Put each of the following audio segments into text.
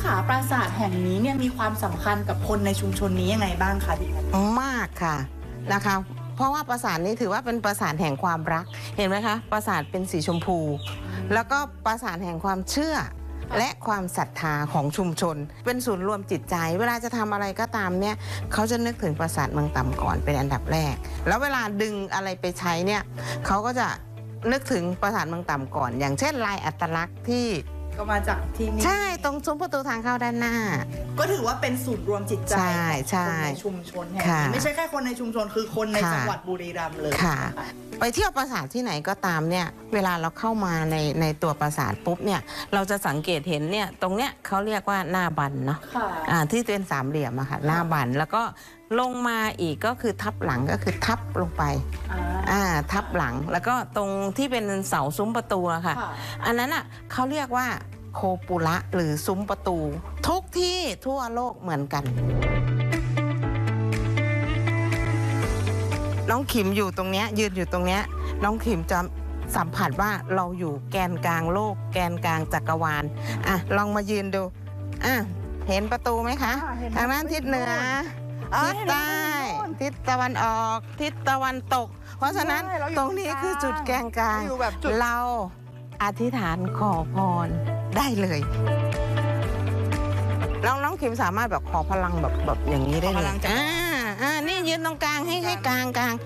ขาปราสาทแห่งนี้เนี่ยมีความสำคัญกับคนในชุมชนนี้ยังไงบ้างคะพี่มากค่ะนะคะเพราะว่าปราสาทนี้ถือว่าเป็นปราสาทแห่งความรักเห็นไหมคะปราสาทเป็นสีชมพู แล้วก็ปราสาทแห่งความเชื่อและความศรัทธาของชุมชนเป็นศูนย์รวมจิตใจเวลาจะทำอะไรก็ตามเนี่ยเขาจะนึกถึงปราสาทเมืองต่ำก่อนเป็นอันดับแรกแล้วเวลาดึงอะไรไปใช้เนี่ยเขาก็จะนึกถึงปราสาทเมืองต่ำก่อนอย่างเช่นลายอัตลักษณ์ที่ก็มาจากที่นี่ใช่ตรงซุ้มประตูทางเข้าด้านหน้าก็ถือว่าเป็นศูนย์รวมจิตใจของคนในชุมชนแห่งนี้ไม่ใช่แค่คนในชุมชนคือคนในจังหวัดบุรีรัมย์เลยค่ะไปเที่ยวปราสาทที่ไหนก็ตามเนี่ยเวลาเราเข้ามาในตัวปราสาทปุ๊บเนี่ยเราจะสังเกตเห็นเนี่ยตรงเนี้ยเขาเรียกว่าหน้าบันเนาะที่เป็นสามเหลี่ยมอะค่ะหน้าบันแล้วก็ลงมาอีกก็คือทับหลังก็คือทับลงไปทับหลังแล้วก็ตรงที่เป็นเสาซุ้มประตูอะค่ะอันนั้นอะเขาเรียกว่าโคปุระหรือซุ้มประตูทุกที่ทั่วโลกเหมือนกันน้องขิมอยู่ตรงเนี้ยยืนอยู่ตรงเนี้ยน้องขิมจะสัมผัสว่าเราอยู่แกนกลางโลกแกนกลางจักรวาลลองมายืนดูเห็นประตูไหมคะทางนั้นทิศเหนือทิศใต้ทิศตะวันออกทิศตะวันตกเพราะฉะนั้นตรงนี้คือจุดแกนกลางเราอธิษฐานขอพรได้เลยน้องขิมสามารถแบบขอพลังแบบอย่างนี้ได้เลยนี่ยืนตรงกลางให้กลาง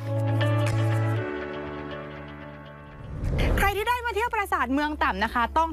ใครที่ได้มาเที่ยวปราสาทเมืองต่ำนะคะต้อง